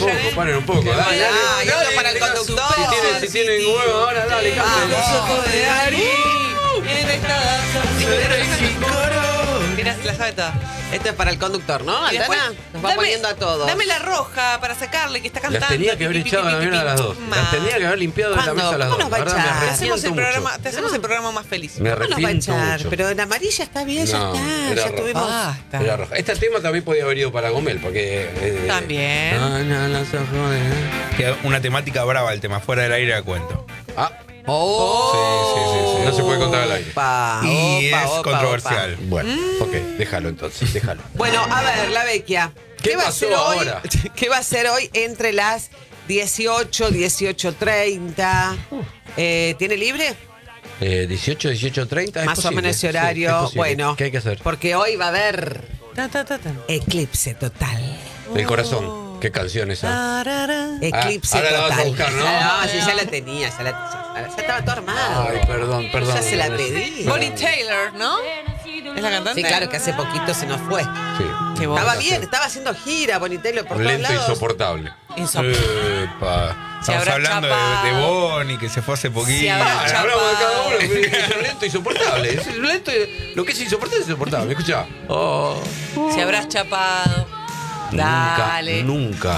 paren un poco. Dale, Y otro para el conductor. Si tienen huevo ahora, dale, canten. Los ojos de Ari. En esta danza sin coro. Mira, la sabe toda. Esto es para el conductor, ¿no? Y después, Aldana nos va poniendo a todos. Dame la roja para sacarle que está cantando. Las tenía que haber echado a la mierda a las dos. Las tenía que haber limpiado de la ¿Cuándo? mesa a las ¿Cómo dos. nos va a La verdad, echar? me Te hacemos, arrepiento el programa, mucho. te hacemos el programa más feliz. Me ¿Cómo nos va a arrepiento echar? mucho. Pero en amarilla está bien, ya No, está. era Ya roja. tuvimos. Basta. Era roja. Este tema también podía haber ido para Gomel, porque... También. Los ojos de... Que una temática brava el tema, fuera del aire a cuento. Ah, Oh. Sí. no se puede contar al aire. Y es controversial. Bueno, ok, déjalo entonces, déjalo. Bueno, a ver, la Vecchia. ¿Qué va a pasó hacer hoy? ahora? ¿Qué va a hacer hoy entre las 18, 18:30? ¿Tiene libre? 18, 18:30. Más o menos ese horario. Sí, es posible. Bueno, ¿Qué hay que hacer? porque hoy va a haber Ta, ta, ta, ta. eclipse total. El corazón. ¿Qué canción esa? Tarara. Eclipse ahora la total. vas a buscar, ¿no? No, sí, ya la tenía. Ya estaba todo armado. Ay, perdón. Ya se la pedí. Bonnie Taylor, ¿no? ¿Es la cantante? Sí, claro que hace poquito se nos fue. Sí. Qué bueno. Estaba bien, estaba haciendo gira, Bonitelo, por todos Lento e lados. insoportable. Epa. Se Estamos habrá hablando chapado. de Bonnie, que se fue hace poquito. Se habrá Ah, hablamos de cada uno. chapado. Es lento e insoportable. Es lento y- lo que es insoportable es insoportable. Escucha. Oh. Si habrás chapado. Dale. Nunca